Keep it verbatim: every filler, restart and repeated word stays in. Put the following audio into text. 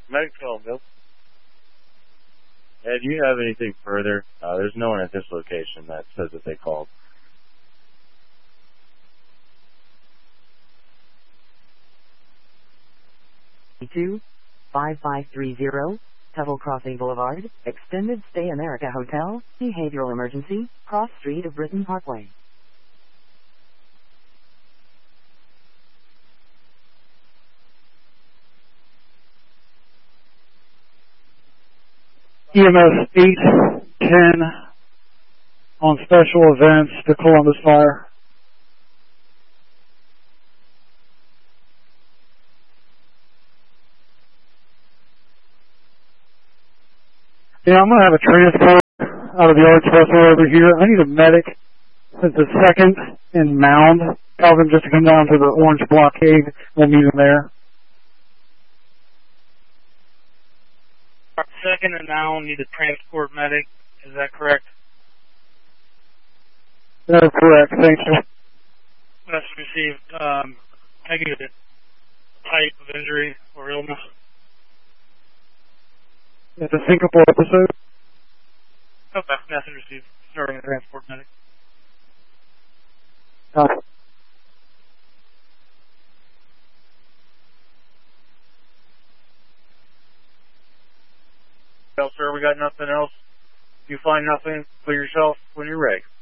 Medic call, Bill. Ed, do you have anything further? Uh, there's no one at this location that says that they called. two five five three zero, Tuttle Crossing Boulevard, Extended Stay America Hotel, Behavioral Emergency, Cross Street of Britain Parkway. E M S eight ten on special events, the Columbus Fire. Yeah, I'm going to have a transport out of the Arts Festival over here. I need a medic at the second and Mound. Tell them just to come down to the Orange Blockade. We'll meet them there. Second and Mound need a transport medic. Is that correct? That is correct. Thank you. That's received. Um, I give it type of injury or illness. It's a syncopal episode. Okay, message received. Starting a transport medic. Copy. Well, sir, we got nothing else. If you find nothing, clear yourself when you're ready.